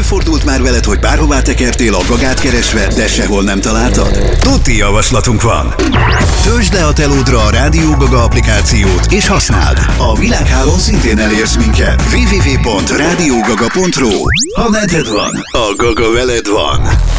Előfordult már veled, hogy bárhová tekertél a Gagát keresve, de sehol nem találtad? Tuti javaslatunk van! Töltsd le a telódra a Rádió Gaga applikációt, és használd! A világhálón szintén elérsz minket. www.radiogaga.ru. Ha neded van, a Gaga veled van.